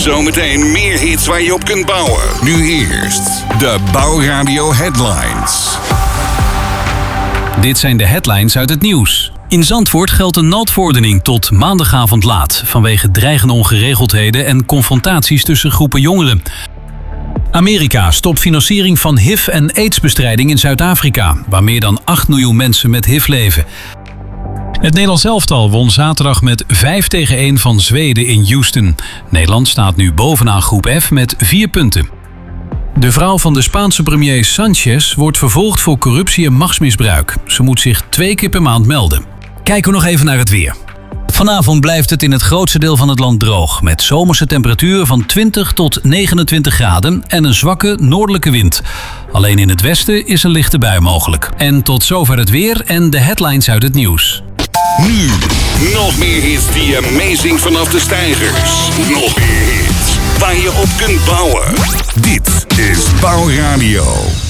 Zometeen meer hits waar je op kunt bouwen. Nu eerst de Bouwradio Headlines. Dit zijn de headlines uit het nieuws. In Zandvoort geldt een noodverordening tot maandagavond laat vanwege dreigende ongeregeldheden en confrontaties tussen groepen jongeren. Amerika stopt financiering van HIV- en AIDS-bestrijding in Zuid-Afrika, waar meer dan 8 miljoen mensen met HIV leven. Het Nederlands elftal won zaterdag met 5-1 van Zweden in Houston. Nederland staat nu bovenaan groep F met 4 punten. De vrouw van de Spaanse premier Sanchez wordt vervolgd voor corruptie en machtsmisbruik. Ze moet zich 2 keer per maand melden. Kijken we nog even naar het weer. Vanavond blijft het in het grootste deel van het land droog, met zomerse temperaturen van 20 tot 29 graden en een zwakke noordelijke wind. Alleen in het westen is een lichte bui mogelijk. En tot zover het weer en de headlines uit het nieuws. Nu, nog meer hits die amazing vanaf de steigers. Nog meer hits waar je op kunt bouwen. Dit is Bouwradio.